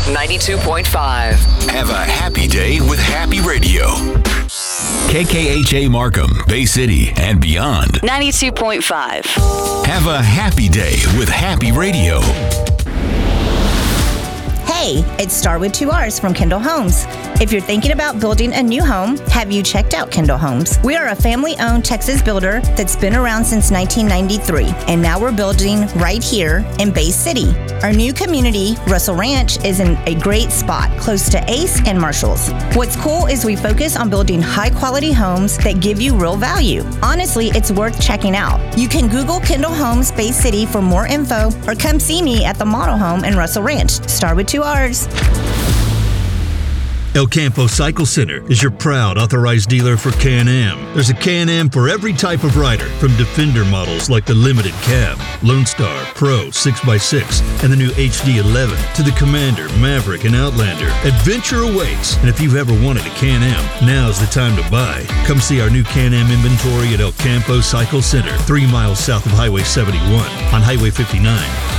92.5. Have a happy day with Happy Radio. KKHA Markham, Bay City, and beyond. 92.5. Have a happy day with Happy Radio. Hey, it's Star with 2 R's from Kendall Homes. If you're thinking about building a new home, have you checked out Kendall Homes? We are a family-owned Texas builder that's been around since 1993, and now we're building right here in Bay City. Our new community, Russell Ranch, is in a great spot, close to Ace and Marshalls. What's cool is we focus on building high-quality homes that give you real value. Honestly, it's worth checking out. You can Google Kendall Homes Bay City for more info, or come see me at the model home in Russell Ranch. Star with 2 R's. El Campo Cycle Center is your proud authorized dealer for Can-Am. There's a Can-Am for every type of rider, from Defender models like the Limited Cab, Lone Star, Pro, 6x6, and the new HD11, to the Commander, Maverick, and Outlander. Adventure awaits, and if you've ever wanted a Can-Am, now's the time to buy. Come see our new Can-Am inventory at El Campo Cycle Center, 3 miles south of Highway 71, on Highway 59,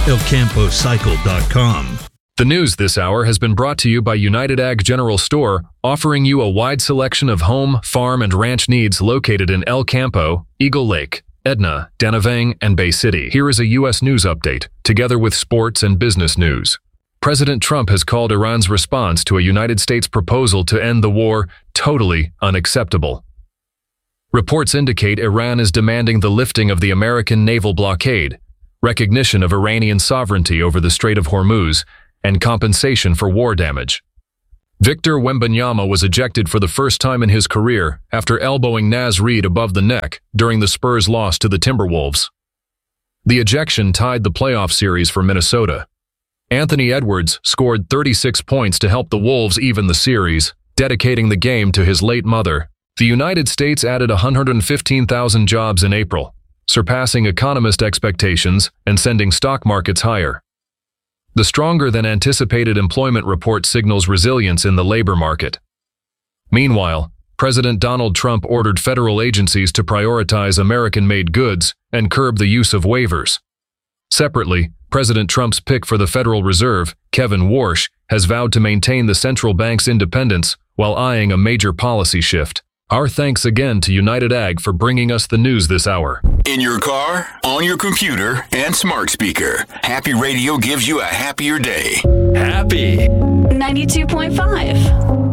elcampocycle.com. The news this hour has been brought to you by United Ag General Store, offering you a wide selection of home, farm, and ranch needs located in El Campo, Eagle Lake, Edna, Danavang, and Bay City. Here is a U.S. news update, together with sports and business news. President Trump has called Iran's response to a United States proposal to end the war totally unacceptable. Reports indicate Iran is demanding the lifting of the American naval blockade, recognition of Iranian sovereignty over the Strait of Hormuz, and compensation for war damage. Victor Wembanyama was ejected for the first time in his career after elbowing Naz Reid above the neck during the Spurs' loss to the Timberwolves. The ejection tied the playoff series for Minnesota. Anthony Edwards scored 36 points to help the Wolves even the series, dedicating the game to his late mother. The United States added 115,000 jobs in April, surpassing economist expectations and sending stock markets higher. The stronger-than-anticipated employment report signals resilience in the labor market. Meanwhile, President Donald Trump ordered federal agencies to prioritize American-made goods and curb the use of waivers. Separately, President Trump's pick for the Federal Reserve, Kevin Warsh, has vowed to maintain the central bank's independence while eyeing a major policy shift. Our thanks again to United Ag for bringing us the news this hour. In your car, on your computer, and smart speaker, Happy Radio gives you a happier day. Happy 92.5.